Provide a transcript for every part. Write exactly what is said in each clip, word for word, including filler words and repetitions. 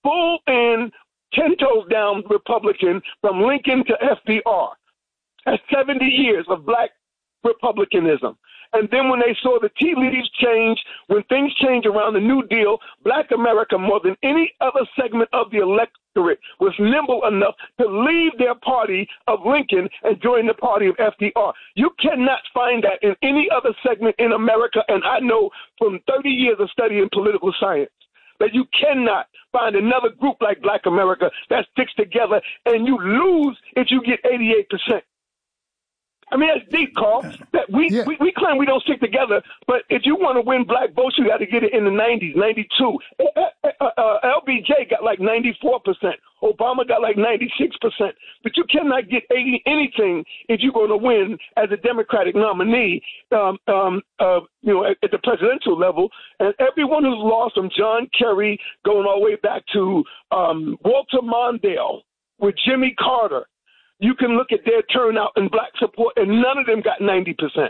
full in, ten toes down Republican from Lincoln to F D R. That's seventy years of black republicanism. And then when they saw the tea leaves change, when things change around the New Deal, black America, more than any other segment of the electorate, was nimble enough to leave their party of Lincoln and join the party of F D R. You cannot find that in any other segment in America, and I know from thirty years of studying political science that you cannot find another group like black America that sticks together, and you lose if you get eighty-eight percent. I mean, that's deep, Carl. That we, yeah. we we claim we don't stick together, but if you want to win black votes, you got to get it in the nineties, ninety-two. Uh, uh, uh, L B J got like ninety-four percent. Obama got like ninety-six percent. But you cannot get eighty anything if you're going to win as a Democratic nominee, um, um, uh, you know, at, at the presidential level. And everyone who's lost, from John Kerry going all the way back to um, Walter Mondale with Jimmy Carter, you can look at their turnout in black support, and none of them got ninety percent.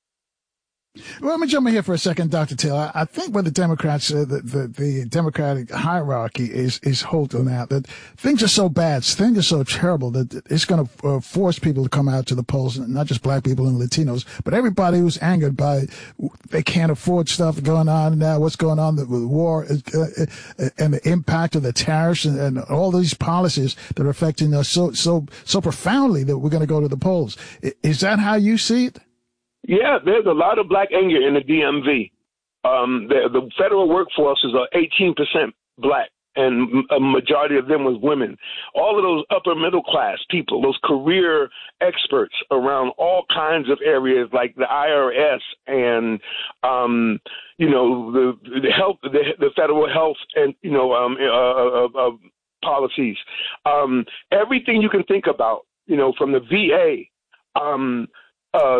Well, let me jump in here for a second, Doctor Taylor. I think what the Democrats, uh, the, the, the Democratic hierarchy is, is holding out, that things are so bad, things are so terrible that it's going to uh, force people to come out to the polls, not just black people and Latinos, but everybody who's angered by they can't afford stuff going on now, what's going on with war uh, uh, and the impact of the tariffs and, and all these policies that are affecting us so, so, so profoundly that we're going to go to the polls. Is that how you see it? Yeah, there's a lot of black anger in the D M V. Um, the, the federal workforce is eighteen percent black, and a majority of them was women. All of those upper middle class people, those career experts around all kinds of areas like the I R S and, um, you know, the, the health, the, the federal health and, you know, um, uh, uh, uh, policies. Um, everything you can think about, you know, from the V A, um, uh,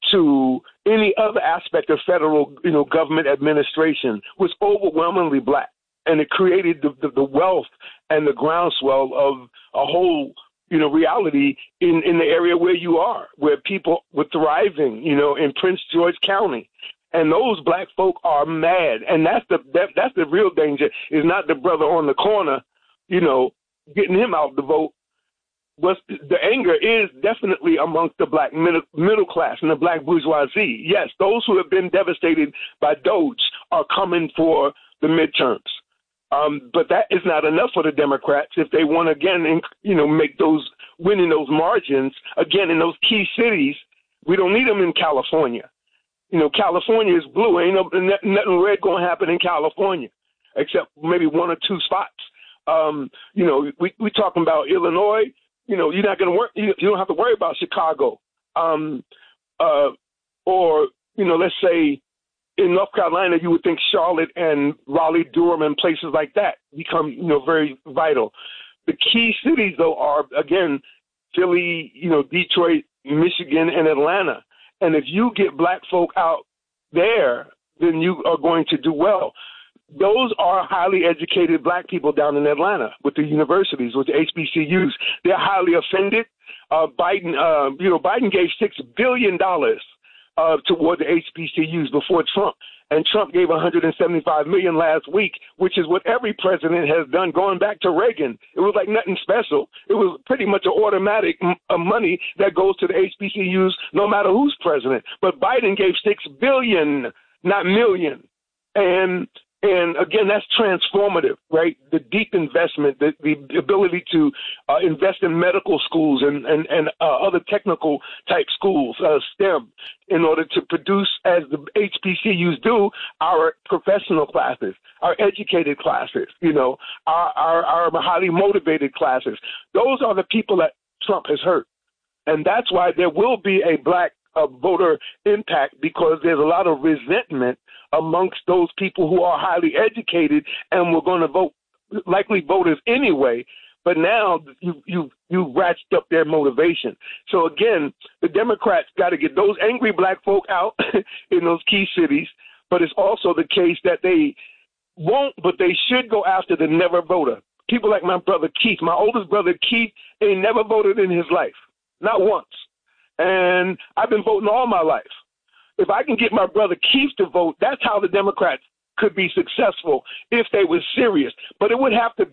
to any other aspect of federal, you know, government administration was overwhelmingly black. And it created the, the, the wealth and the groundswell of a whole, you know, reality in, in the area where you are, where people were thriving, you know, in Prince George County. And those black folk are mad. And that's the that, that's the real danger, is not the brother on the corner, you know, getting him out the vote. Was the anger is definitely amongst the black middle, middle class and the black bourgeoisie. Yes, those who have been devastated by Doge are coming for the midterms. Um, but that is not enough for the Democrats if they want to, again, you know, make those, winning those margins, again, in those key cities. We don't need them in California. You know, California is blue. Ain't no, nothing red going to happen in California, except maybe one or two spots. Um, you know, we we talking about Illinois. You know, you're not going to work. You, you don't have to worry about Chicago, um, uh, or you know, let's say in North Carolina, you would think Charlotte and Raleigh, Durham, and places like that become, you know, very vital. The key cities, though, are again Philly, you know, Detroit, Michigan, and Atlanta. And if you get black folk out there, then you are going to do well. Those are highly educated black people down in Atlanta with the universities, with the H B C Us. They're highly offended. Uh, Biden, uh, you know, Biden gave six billion dollars uh, toward the H B C Us before Trump. And Trump gave one hundred seventy-five million dollars last week, which is what every president has done going back to Reagan. It was like nothing special. It was pretty much an automatic m- uh, money that goes to the H B C Us no matter who's president. But Biden gave six billion dollars, not million. And And again, that's transformative, right? The deep investment, the, the ability to uh, invest in medical schools and, and, and uh, other technical type schools, uh, STEM, in order to produce, as the H B C Us do, our professional classes, our educated classes, you know, our, our, our highly motivated classes. Those are the people that Trump has hurt. And that's why there will be a black uh, voter impact, because there's a lot of resentment amongst those people who are highly educated and were going to vote, likely voters anyway. But now you you you ratcheted up their motivation. So again, the Democrats got to get those angry black folk out in those key cities. But it's also the case that they won't, but they should go after the never voter. People like my brother Keith, my oldest brother Keith, ain't never voted in his life, not once. And I've been voting all my life. If I can get my brother Keith to vote, that's how the Democrats could be successful if they were serious. But it would have to